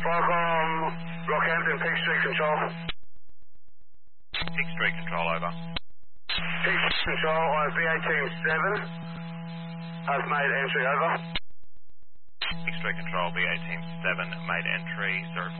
Welcome, Rockhampton, Peak Street Control. Peak Street Control, over. Peak Street Control, BA Team 7 has made entry, over. Peak Street Control, BA Team 7 made entry, 04.